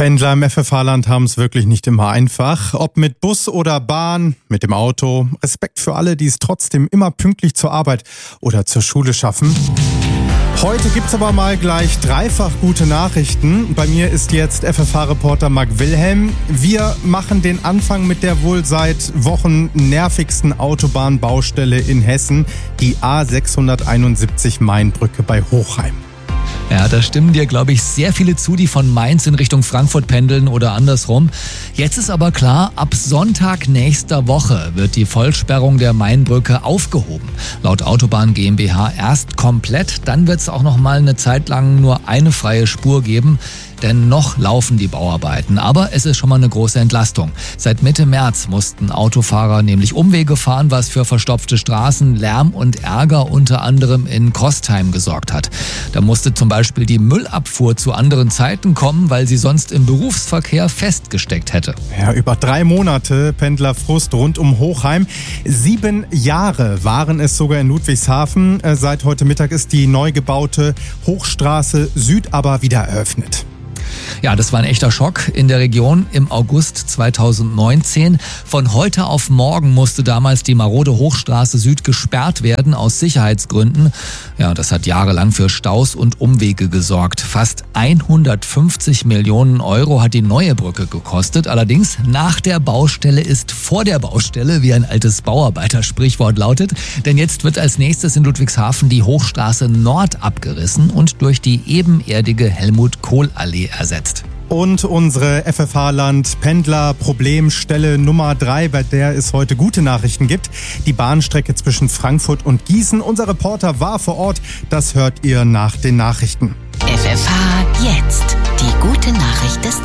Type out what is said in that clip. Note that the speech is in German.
Pendler im FFH-Land haben es wirklich nicht immer einfach. Ob mit Bus oder Bahn, mit dem Auto. Respekt für alle, die es trotzdem immer pünktlich zur Arbeit oder zur Schule schaffen. Heute gibt's aber mal gleich dreifach gute Nachrichten. Bei mir ist jetzt FFH-Reporter Marc Wilhelm. Wir machen den Anfang mit der wohl seit Wochen nervigsten Autobahnbaustelle in Hessen, die A671 Mainbrücke bei Hochheim. Ja, da stimmen dir, glaube ich, sehr viele zu, die von Mainz in Richtung Frankfurt pendeln oder andersrum. Jetzt ist aber klar, ab Sonntag nächster Woche wird die Vollsperrung der Mainbrücke aufgehoben. Laut Autobahn GmbH erst komplett, dann wird es auch noch mal eine Zeit lang nur eine freie Spur geben. Denn noch laufen die Bauarbeiten. Aber es ist schon mal eine große Entlastung. Seit Mitte März mussten Autofahrer nämlich Umwege fahren, was für verstopfte Straßen, Lärm und Ärger unter anderem in Kostheim gesorgt hat. Da musste zum Beispiel die Müllabfuhr zu anderen Zeiten kommen, weil sie sonst im Berufsverkehr festgesteckt hätte. Ja, über 3 Monate Pendlerfrust rund um Hochheim. 7 Jahre waren es sogar in Ludwigshafen. Seit heute Mittag ist die neu gebaute Hochstraße Süd aber wieder eröffnet. Ja, das war ein echter Schock in der Region im August 2019. Von heute auf morgen musste damals die marode Hochstraße Süd gesperrt werden aus Sicherheitsgründen. Ja, das hat jahrelang für Staus und Umwege gesorgt. Fast 150 Millionen Euro hat die neue Brücke gekostet. Allerdings nach der Baustelle ist vor der Baustelle, wie ein altes Bauarbeitersprichwort lautet. Denn jetzt wird als nächstes in Ludwigshafen die Hochstraße Nord abgerissen und durch die ebenerdige Helmut-Kohl-Allee ersetzt. Und unsere FFH-Land-Pendler-Problemstelle Nummer 3, bei der es heute gute Nachrichten gibt. Die Bahnstrecke zwischen Frankfurt und Gießen. Unser Reporter war vor Ort. Das hört ihr nach den Nachrichten. FFH jetzt. Die gute Nachricht des